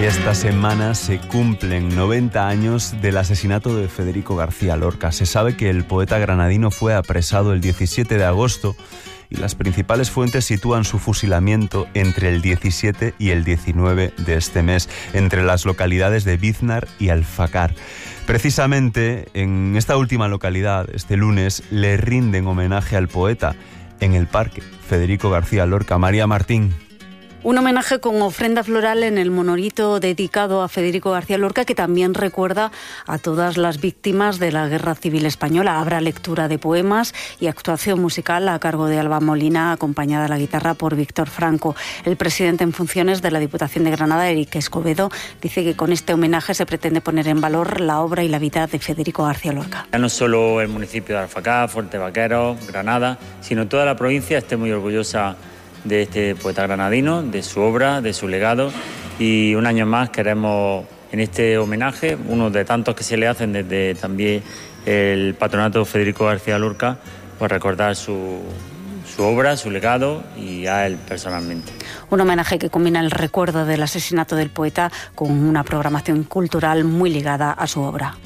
Esta semana se cumplen 90 años del asesinato de Federico García Lorca. Se sabe que el poeta granadino fue apresado el 17 de agosto y las principales fuentes sitúan su fusilamiento entre el 17 y el 19 de este mes, entre las localidades de Biznar y Alfacar. Precisamente en esta última localidad, este lunes, le rinden homenaje al poeta en el Parque Federico García Lorca. María Martín. Un homenaje con ofrenda floral en el monolito dedicado a Federico García Lorca, que también recuerda a todas las víctimas de la Guerra Civil Española. Habrá lectura de poemas y actuación musical a cargo de Alba Molina, acompañada a la guitarra por Víctor Franco. El presidente en funciones de la Diputación de Granada, Eric Escobedo, dice que con este homenaje se pretende poner en valor la obra y la vida de Federico García Lorca. Ya no solo el municipio de Alfacar, Fuerte Vaqueros, Granada, sino toda la provincia esté muy orgullosa de este poeta granadino, de su obra, de su legado, y un año más queremos, en este homenaje, uno de tantos que se le hacen desde también el patronato Federico García Lorca, pues recordar su obra, su legado y a él personalmente. Un homenaje que combina el recuerdo del asesinato del poeta con una programación cultural muy ligada a su obra.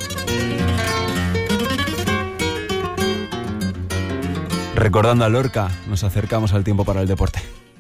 Recordando a Lorca, nos acercamos al tiempo para el deporte.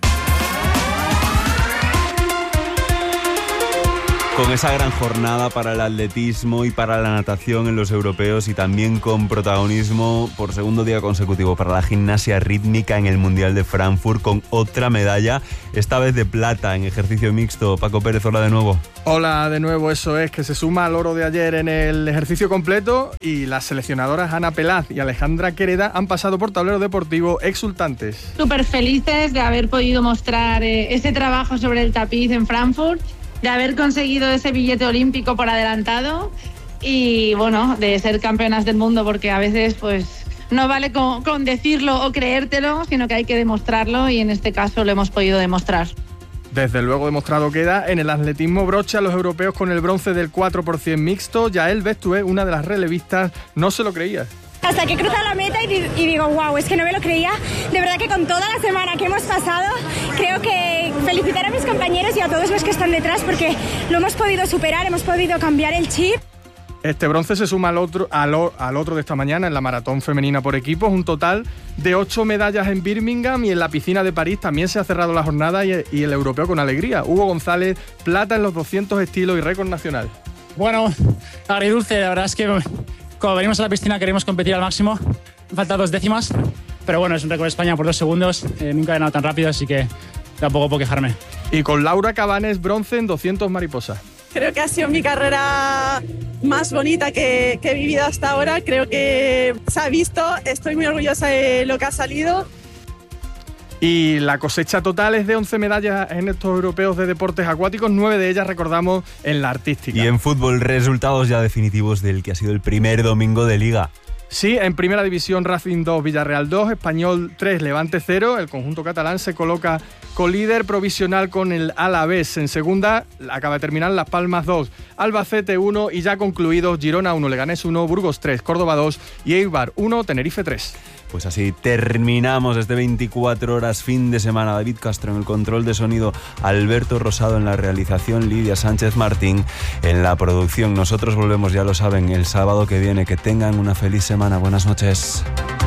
Con esa gran jornada para el atletismo y para la natación en los europeos, y también con protagonismo por segundo día consecutivo para la gimnasia rítmica en el Mundial de Frankfurt, con otra medalla, esta vez de plata en ejercicio mixto. Paco Pérez, hola de nuevo. Hola de nuevo, eso es, que se suma al oro de ayer en el ejercicio completo, y las seleccionadoras Ana Pelaz y Alejandra Quereda han pasado por tablero deportivo exultantes. Súper felices de haber podido mostrar ese trabajo sobre el tapiz en Frankfurt, de haber conseguido ese billete olímpico por adelantado y, bueno, de ser campeonas del mundo, porque a veces pues no vale con decirlo o creértelo, sino que hay que demostrarlo, y en este caso lo hemos podido demostrar. Desde luego demostrado queda en el atletismo broche a los europeos con el bronce del 4x100 mixto. Yael Bestué, una de las relevistas, no se lo creía. Hasta que cruza la meta y digo, wow, es que no me lo creía. De verdad que con toda la semana que hemos pasado, creo que felicitar a mis compañeros y a todos los que están detrás, porque lo hemos podido superar, hemos podido cambiar el chip. Este bronce se suma al otro de esta mañana en la maratón femenina por equipos, un total de 8 medallas en Birmingham, y en la piscina de París también se ha cerrado la jornada y el europeo con alegría. Hugo González, plata en los 200 estilos y récord nacional. Bueno, agridulce, la verdad es que cuando venimos a la piscina queremos competir al máximo. Faltan 2 décimas, pero bueno, es un récord de España por 2 segundos. Nunca he ganado tan rápido, así que tampoco puedo quejarme. Y con Laura Cabanes, bronce en 200 mariposas. Creo que ha sido mi carrera más bonita que he vivido hasta ahora. Creo que se ha visto, estoy muy orgullosa de lo que ha salido. Y la cosecha total es de 11 medallas en estos europeos de deportes acuáticos, 9 de ellas, recordamos, en la artística. Y en fútbol, resultados ya definitivos del que ha sido el primer domingo de Liga. Sí, en primera división, Racing 2, Villarreal 2, Español 3, Levante 0. El conjunto catalán se coloca colíder provisional con el Alavés. En segunda acaba de terminar Las Palmas 2, Albacete 1, y ya concluidos Girona 1, Leganés 1, Burgos 3, Córdoba 2 y Eibar 1, Tenerife 3. Pues así terminamos este 24 horas fin de semana. David Castro en el control de sonido, Alberto Rosado en la realización, Lidia Sánchez Martín en la producción. Nosotros volvemos, ya lo saben, el sábado que viene. Que tengan una feliz semana. Buenas noches.